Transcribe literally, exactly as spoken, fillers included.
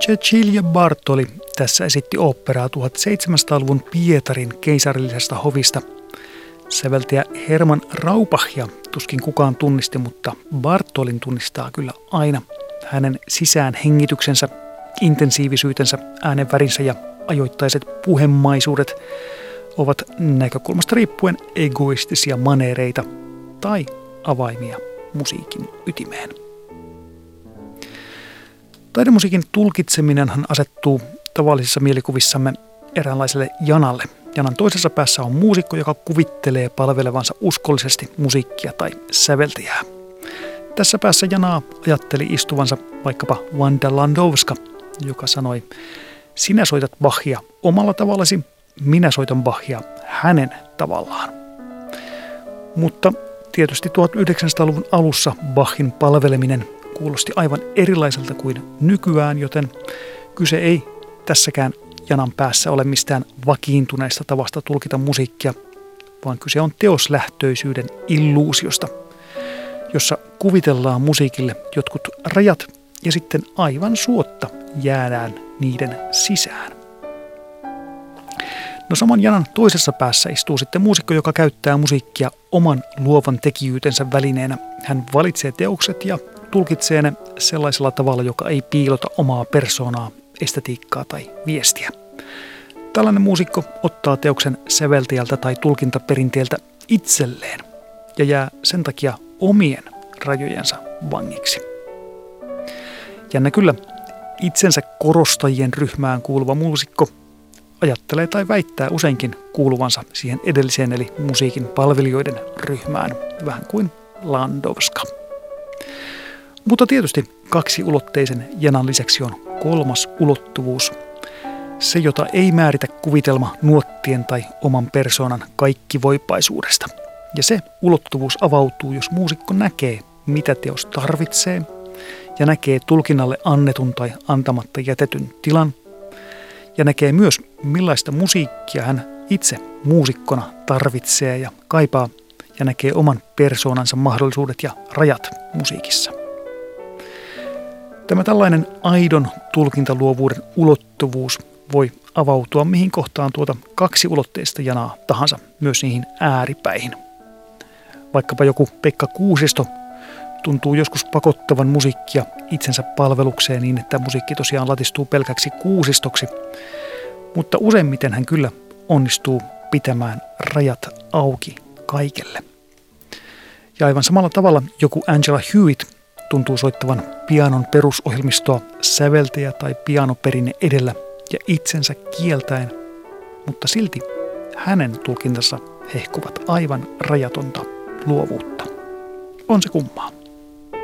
Cecilia Bartoli tässä esitti oopperaa tuhatseitsemänsataaluvun Pietarin keisarillisesta hovista. Säveltäjä Herman Raupachia tuskin kukaan tunnisti, mutta Bartolin tunnistaa kyllä aina. Hänen sisään hengityksensä, intensiivisyytensä, äänenvärinsä ja ajoittaiset puhemaisuudet ovat näkökulmasta riippuen egoistisia maneereita tai avaimia musiikin ytimeen. Taidemusiikin tulkitseminenhan asettuu tavallisissa mielikuvissamme eräänlaiselle janalle. Janan toisessa päässä on muusikko, joka kuvittelee palvelevansa uskollisesti musiikkia tai säveltäjää. Tässä päässä janaa ajatteli istuvansa vaikkapa Wanda Landowska, joka sanoi: "Sinä soitat Bachia omalla tavallasi, minä soitan Bachia hänen tavallaan." Mutta tietysti tuhatyhdeksänsataaluvun alussa Bachin palveleminen kuulosti aivan erilaiselta kuin nykyään, joten kyse ei tässäkään janan päässä ole mistään vakiintuneesta tavasta tulkita musiikkia, vaan kyse on teoslähtöisyyden illuusiosta, jossa kuvitellaan musiikille jotkut rajat ja sitten aivan suotta jäädään niiden sisään. No saman janan toisessa päässä istuu sitten muusikko, joka käyttää musiikkia oman luovan tekijyytensä välineenä. Hän valitsee teokset ja tulkitsee ne sellaisella tavalla, joka ei piilota omaa persoonaa, estetiikkaa tai viestiä. Tällainen muusikko ottaa teoksen säveltäjältä tai tulkintaperinteeltä itselleen ja jää sen takia omien rajojensa vangiksi. Jännä kyllä, itsensä korostajien ryhmään kuuluva muusikko ajattelee tai väittää useinkin kuuluvansa siihen edelliseen eli musiikin palvelijoiden ryhmään, vähän kuin Landowska. Mutta tietysti kaksiulotteisen janan lisäksi on kolmas ulottuvuus. Se, jota ei määritä kuvitelma nuottien tai oman persoonan kaikkivoipaisuudesta. Ja se ulottuvuus avautuu, jos muusikko näkee, mitä teos tarvitsee, ja näkee tulkinnalle annetun tai antamatta jätetyn tilan, ja näkee myös, millaista musiikkia hän itse muusikkona tarvitsee ja kaipaa, ja näkee oman persoonansa mahdollisuudet ja rajat musiikissa. Tämä tällainen aidon tulkintaluovuuden ulottuvuus voi avautua mihin kohtaan tuota kaksiulotteista janaa tahansa, myös niihin ääripäihin. Vaikkapa joku Pekka Kuusisto tuntuu joskus pakottavan musiikkia itsensä palvelukseen niin, että musiikki tosiaan latistuu pelkäksi kuusistoksi, mutta useimmiten hän kyllä onnistuu pitämään rajat auki kaikelle. Ja aivan samalla tavalla joku Angela Hewitt tuntuu soittavan pianon perusohjelmistoa säveltäjä tai pianoperinne edellä ja itsensä kieltäen, mutta silti hänen tulkintansa hehkuvat aivan rajatonta luovuutta. On se kummaa.